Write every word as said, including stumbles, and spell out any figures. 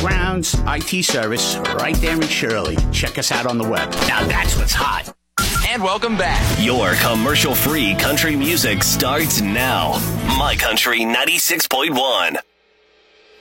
grounds I T service right there in Shirley. Check us out on the web. Now that's what's hot. And welcome back. Your commercial-free country music starts now. My Country ninety-six point one.